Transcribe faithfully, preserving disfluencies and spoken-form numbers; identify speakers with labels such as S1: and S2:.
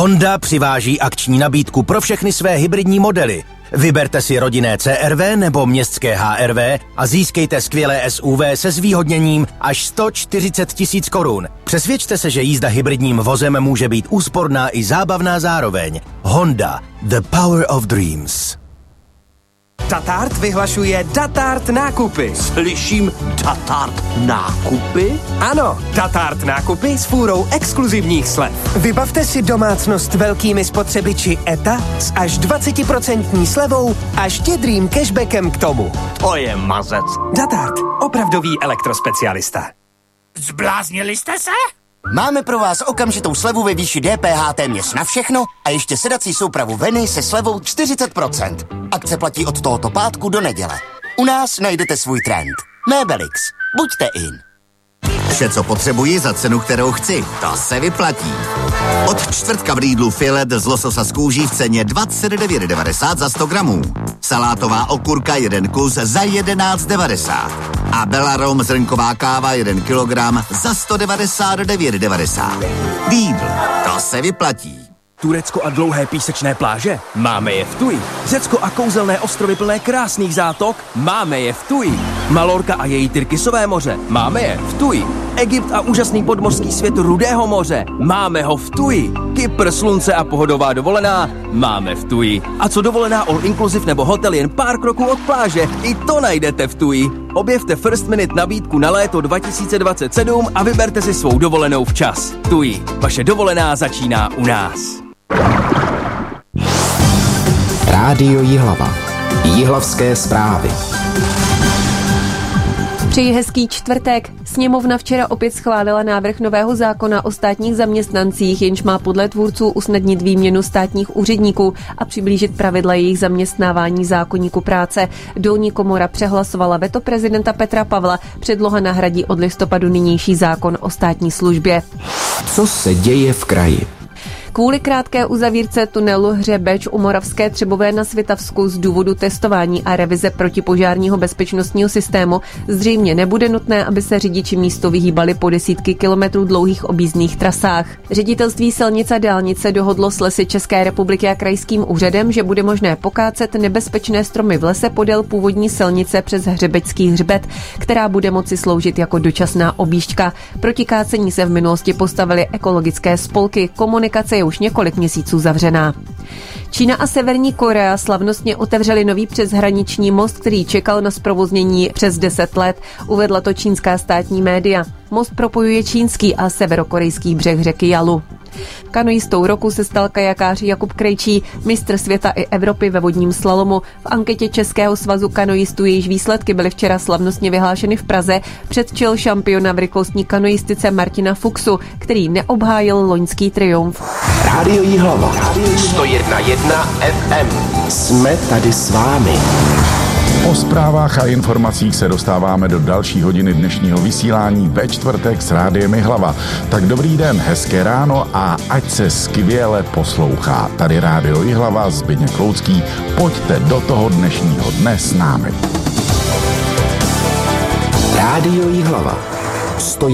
S1: Honda přiváží akční nabídku pro všechny své hybridní modely. Vyberte si rodinné C R V nebo městské H R V a získejte skvělé S U V se zvýhodněním až sto čtyřicet tisíc korun. Přesvědčte se, že jízda hybridním vozem může být úsporná i zábavná zároveň. Honda. The power of dreams.
S2: Datart vyhlašuje Datart nákupy.
S3: Slyším Datart nákupy?
S2: Ano, Datart nákupy s fůrou exkluzivních slev. Vybavte si domácnost velkými spotřebiči E T A s až dvacet procent slevou a štědrým cashbackem k tomu.
S3: To je mazec.
S2: Datart, opravdový elektrospecialista.
S4: Zbláznili jste se?
S5: Máme pro vás okamžitou slevu ve výši D P H téměř na všechno a ještě sedací soupravu Veny se slevou čtyřicet procent. Akce platí od tohoto pátku do neděle. U nás najdete svůj trend. Mébelix. Buďte in.
S6: Vše, co potřebuji za cenu, kterou chci. To se vyplatí. Od čtvrtka v Lidlu filet z lososa z kůží v ceně dvacet devět devadesát za sto gramů. Salátová okurka jeden kus za jedenáct devadesát. A Belarom zrnková káva jeden kilogram za sto devadesát devět devadesát. Lidl. To se vyplatí.
S7: Turecko a dlouhé písečné pláže? Máme je v Tuji. Řecko a kouzelné ostrovy plné krásných zátok? Máme je v Tuji. Malorka a její Tyrkisové moře? Máme je v Tuji. Egypt a úžasný podmořský svět Rudého moře? Máme ho v Tuji. Kypr, slunce a pohodová dovolená? Máme v Tuji. A co dovolená all inclusive nebo hotel jen pár kroků od pláže? I to najdete v Tuji. Objevte First Minute nabídku na léto dva tisíce dvacet sedm a vyberte si svou dovolenou včas. Tuji. Vaše dovolená začíná u nás.
S8: Rádio Jihlava. Jihlavské zprávy.
S9: Přeji hezký čtvrtek. Sněmovna včera opět schválila návrh nového zákona o státních zaměstnancích, jenž má podle tvůrců usnadnit výměnu státních úředníků a přiblížit pravidla jejich zaměstnávání zákoníku práce. Dolní komora přehlasovala veto prezidenta Petra Pavla. Předloha nahradí od listopadu nynější zákon o státní službě.
S8: Co se děje v kraji?
S9: Kvůli krátké uzavírce tunelu Hřebeč u Moravské Třebové na Svitavsku z důvodu testování a revize protipožárního bezpečnostního systému zřejmě nebude nutné, aby se řidiči místo vyhýbali po desítky kilometrů dlouhých objízdných trasách. Ředitelství silnic a dálnice dohodlo s Lesy České republiky a krajským úřadem, že bude možné pokácet nebezpečné stromy v lese podél původní silnice přes Hřebečský hřbet, která bude moci sloužit jako dočasná objížďka. Proti kácení se v minulosti postavily ekologické spolky. Komunikace je už několik měsíců zavřená. Čína a Severní Korea slavnostně otevřeli nový přeshraniční most, který čekal na zprovoznění přes deset let, uvedla to čínská státní média. Most propojuje čínský a severokorejský břeh řeky Jalu. Kanoistou roku se stal kajakář Jakub Krejčí, mistr světa i Evropy ve vodním slalomu. V anketě Českého svazu kanoistů, jejíž výsledky byly včera slavnostně vyhlášeny v Praze, předčil šampiona v rychlostní kanoistice Martina Fuchsu, který neobhájil loňský triumf.
S8: Rádio Jihlava.
S3: sto jedna jedna F M.
S8: Jsme tady s vámi.
S10: Po zprávách a informacích se dostáváme do další hodiny dnešního vysílání ve čtvrtek s Rádiem Jihlava. Tak dobrý den, hezké ráno a ať se skvěle poslouchá. Tady Rádio Jihlava, Zbyněk Loucký. Pojďte do toho dnešního dne s námi.
S8: Rádio Jihlava. sto